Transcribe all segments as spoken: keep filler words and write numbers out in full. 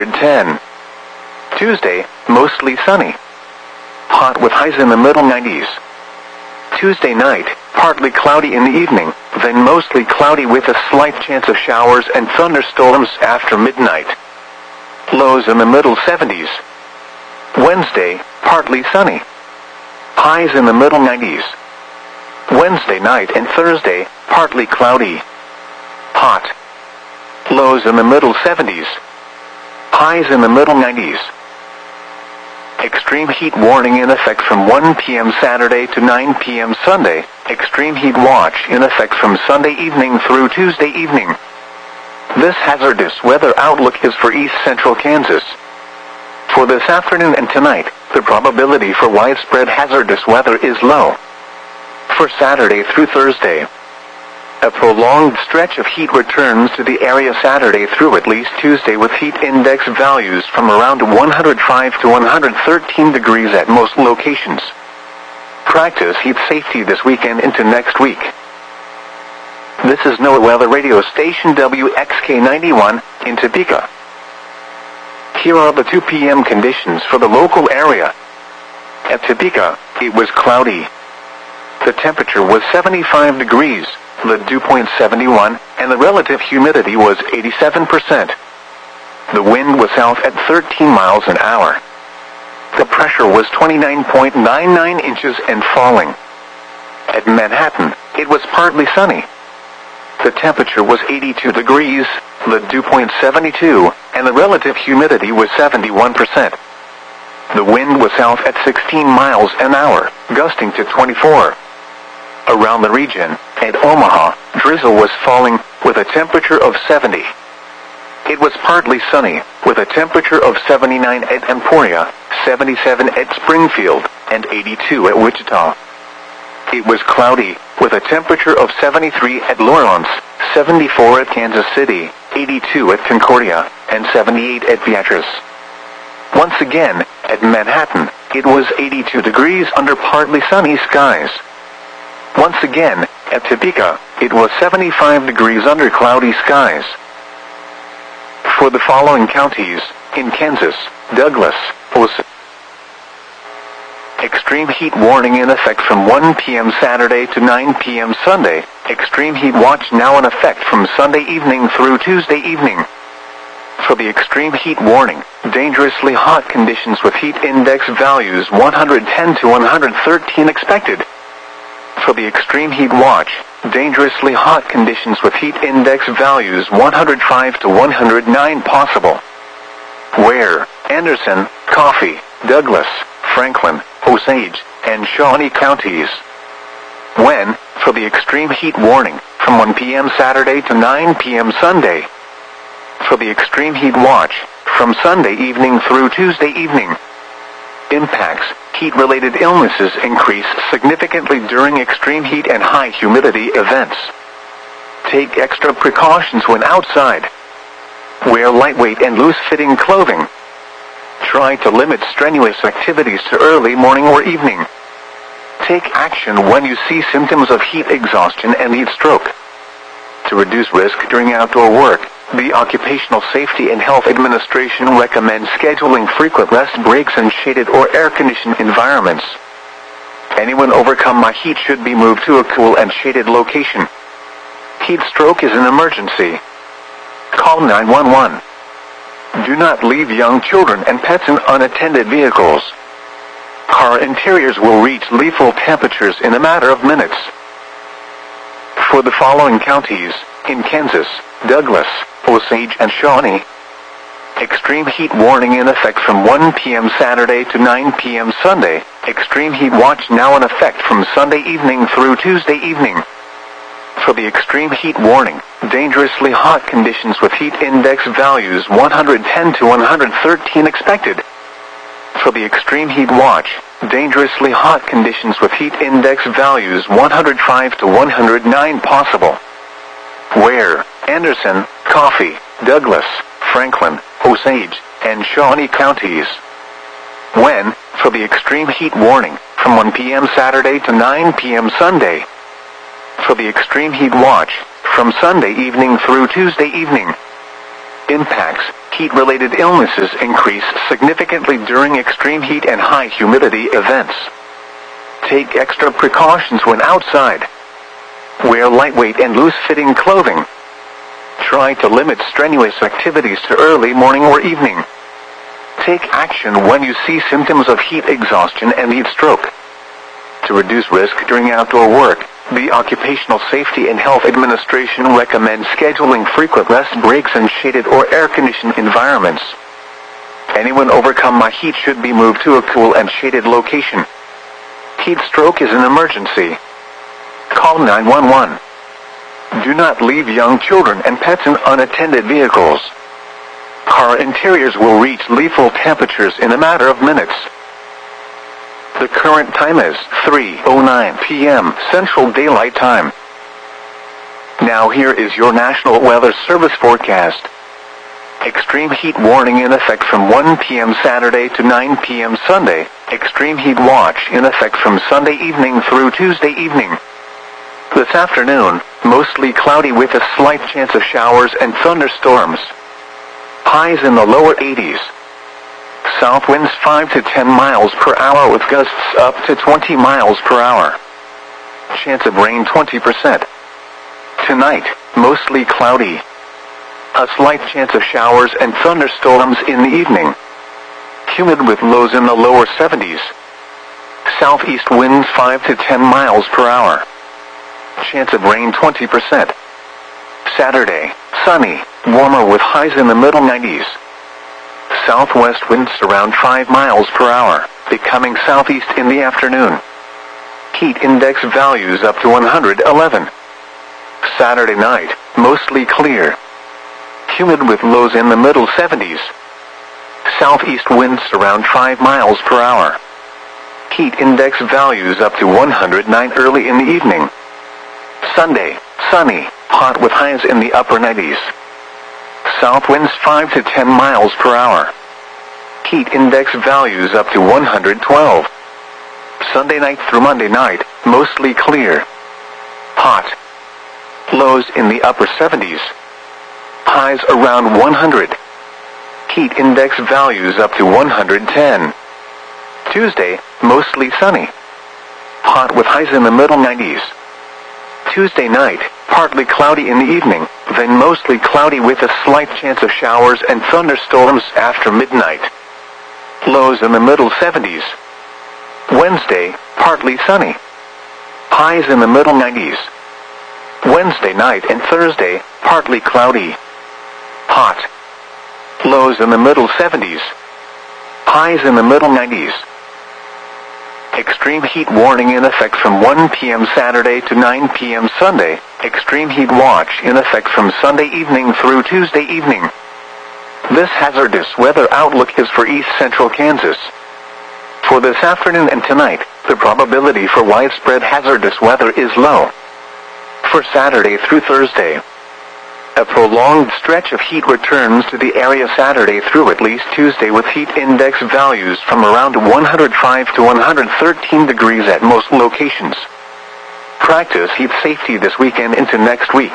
ten. Tuesday, mostly sunny. Hot with highs in the middle nineties. Tuesday night, partly cloudy in the evening, then mostly cloudy with a slight chance of showers and thunderstorms after midnight. Lows in the middle seventies. Wednesday, partly sunny. Highs in the middle nineties. Wednesday night and Thursday, partly cloudy. Hot. Lows in the middle seventies. Highs in the middle nineties. Extreme heat warning in effect from one p m Saturday to nine p m Sunday. Extreme heat watch in effect from Sunday evening through Tuesday evening. This hazardous weather outlook is for east central Kansas. For this afternoon and tonight, the probability for widespread hazardous weather is low. For Saturday through Thursday, a prolonged stretch of heat returns to the area Saturday through at least Tuesday with heat index values from around one hundred five to one hundred thirteen degrees at most locations. Practice heat safety this weekend into next week. This is NOAA Weather Radio Station W X K ninety-one in Topeka. Here are the two p m conditions for the local area. At Topeka, it was cloudy. The temperature was seventy-five degrees. The dew point seventy-one, and the relative humidity was eighty-seven percent. The wind was south at thirteen miles an hour. The pressure was twenty-nine point nine nine inches and falling. At Manhattan, it was partly sunny. The temperature was eighty-two degrees, the dew point seventy-two, and the relative humidity was seventy-one percent. The wind was south at sixteen miles an hour, gusting to twenty-four. Around the region, at Omaha, drizzle was falling, with a temperature of seventy. It was partly sunny, with a temperature of seventy-nine at Emporia, seventy-seven at Springfield, and eighty-two at Wichita. It was cloudy, with a temperature of seventy-three at Lawrence, seventy-four at Kansas City, eighty-two at Concordia, and seventy-eight at Beatrice. Once again, at Manhattan, it was eighty-two degrees under partly sunny skies. Once again, at Topeka, it was seventy-five degrees under cloudy skies. For the following counties, in Kansas, Douglas, Osage. Extreme heat warning in effect from one p m Saturday to nine p m Sunday. Extreme heat watch now in effect from Sunday evening through Tuesday evening. For the extreme heat warning, dangerously hot conditions with heat index values one hundred ten to one hundred thirteen expected. For the extreme heat watch, dangerously hot conditions with heat index values one hundred five to one hundred nine possible. Where, Anderson, Coffee, Douglas, Franklin, Osage, and Shawnee counties. When, for the extreme heat warning, from one p m Saturday to nine p m Sunday. For the extreme heat watch, from Sunday evening through Tuesday evening. Impacts, heat-related illnesses increase significantly during extreme heat and high humidity events. Take extra precautions when outside. Wear lightweight and loose-fitting clothing. Try to limit strenuous activities to early morning or evening. Take action when you see symptoms of heat exhaustion and heat stroke. To reduce risk during outdoor work, the Occupational Safety and Health Administration recommends scheduling frequent rest breaks in shaded or air-conditioned environments. Anyone overcome by heat should be moved to a cool and shaded location. Heat stroke is an emergency. Call nine one one. Do not leave young children and pets in unattended vehicles. Car interiors will reach lethal temperatures in a matter of minutes. For the following counties, in Kansas, Douglas, Osage, and Shawnee. Extreme heat warning in effect from one p m Saturday to nine p m Sunday. Extreme heat watch now in effect from Sunday evening through Tuesday evening. For the extreme heat warning, dangerously hot conditions with heat index values one hundred ten to one hundred thirteen expected. For the extreme heat watch, dangerously hot conditions with heat index values one hundred five to one hundred nine possible. Where, Anderson, Coffee, Douglas, Franklin, Osage, and Shawnee counties. When, for the extreme heat warning, from one p m Saturday to nine p m Sunday. For the extreme heat watch, from Sunday evening through Tuesday evening. impacts, heat-related illnesses increase significantly during extreme heat and high humidity events. Take extra precautions when outside. Wear lightweight and loose-fitting clothing. Try to limit strenuous activities to early morning or evening. Take action when you see symptoms of heat exhaustion and heat stroke. To reduce risk during outdoor work, the Occupational Safety and Health Administration recommends scheduling frequent rest breaks in shaded or air-conditioned environments. Anyone overcome by heat should be moved to a cool and shaded location. Heat stroke is an emergency. Call nine one one. Do not leave young children and pets in unattended vehicles. Car interiors will reach lethal temperatures in a matter of minutes. The current time is three oh nine p m Central Daylight Time. Now here is your National Weather Service forecast. Extreme heat warning in effect from one p m Saturday to nine p m Sunday. Extreme heat watch in effect from Sunday evening through Tuesday evening. This afternoon, mostly cloudy with a slight chance of showers and thunderstorms. Highs in the lower eighties. South winds five to ten miles per hour with gusts up to twenty miles per hour. Chance of rain twenty percent. Tonight, mostly cloudy. A slight chance of showers and thunderstorms in the evening. Humid with lows in the lower seventies. Southeast winds five to ten miles per hour. Chance of rain twenty percent. Saturday, sunny, warmer with highs in the middle nineties. Southwest winds around five miles per hour, becoming southeast in the afternoon. Heat index values up to one hundred eleven. Saturday night, mostly clear. Humid with lows in the middle seventies. Southeast winds around five miles per hour. Heat index values up to one hundred nine early in the evening. Sunday, sunny, hot with highs in the upper nineties. South winds five to ten miles per hour. Heat index values up to one hundred twelve. Sunday night through Monday night, mostly clear. Hot. Lows in the upper seventies. Highs around one hundred. Heat index values up to one hundred ten. Tuesday, mostly sunny. Hot with highs in the middle nineties. Tuesday night, partly cloudy in the evening, then mostly cloudy with a slight chance of showers and thunderstorms after midnight. Lows in the middle seventies. Wednesday, partly sunny. Highs in the middle nineties. Wednesday night and Thursday, partly cloudy. Hot. Lows in the middle seventies. Highs in the middle nineties. Extreme heat warning in effect from one p m Saturday to nine p m Sunday. Extreme heat watch in effect from Sunday evening through Tuesday evening. This hazardous weather outlook is for east central Kansas. For this afternoon and tonight, the probability for widespread hazardous weather is low. For Saturday through Thursday, a prolonged stretch of heat returns to the area Saturday through at least Tuesday with heat index values from around one hundred five to one hundred thirteen degrees at most locations. Practice heat safety this weekend into next week.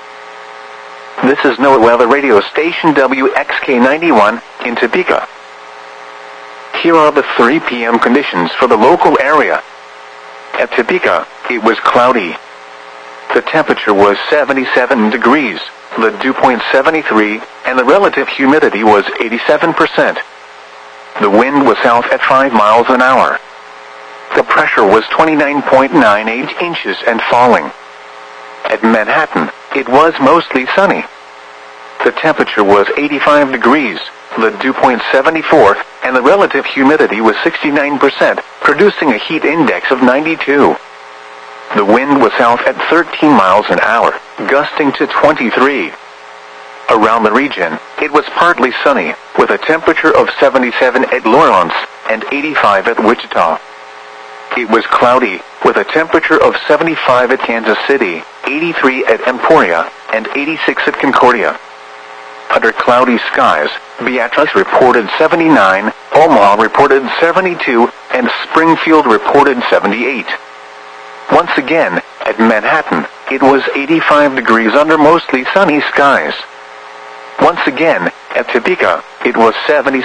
This is NOAA Weather Radio Station W X K ninety-one in Topeka. Here are the three p m conditions for the local area. At Topeka, it was cloudy. The temperature was seventy-seven degrees. The dew point seventy-three, and the relative humidity was eighty-seven percent. The wind was south at five miles an hour. The pressure was twenty-nine point nine eight inches and falling. At Manhattan, it was mostly sunny. The temperature was eighty-five degrees, the dew point seventy-four, and the relative humidity was sixty-nine percent, producing a heat index of ninety-two. The wind was south at thirteen miles an hour, gusting to twenty-three. Around the region, it was partly sunny, with a temperature of seventy-seven at Lawrence and eighty-five at Wichita. It was cloudy, with a temperature of seventy-five at Kansas City, eighty-three at Emporia, and eighty-six at Concordia. Under cloudy skies, Beatrice reported seventy-nine, Omaha reported seventy-two, and Springfield reported seventy-eight. Once again, at Manhattan, it was eighty-five degrees under mostly sunny skies. Once again, at Topeka, it was seventy